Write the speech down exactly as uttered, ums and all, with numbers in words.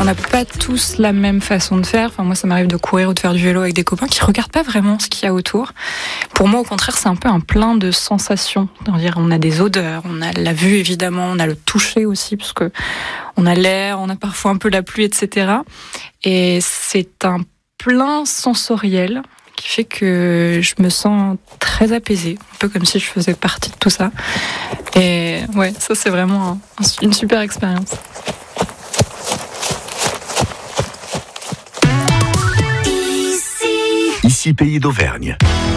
on n'a pas tous la même façon de faire. Enfin, moi, ça m'arrive de courir ou de faire du vélo avec des copains qui regardent pas vraiment ce qu'il y a autour. Pour moi, au contraire, c'est un peu un plein de sensations. C'est-à-dire, on a des odeurs, on a la vue évidemment, on a le toucher aussi, parce que on a l'air, on a parfois un peu la pluie, et cetera. Et c'est un plein sensoriel qui fait que je me sens très apaisée, un peu comme si je faisais partie de tout ça. Et ouais, ça c'est vraiment un, une super expérience. Ici, Pays d'Auvergne.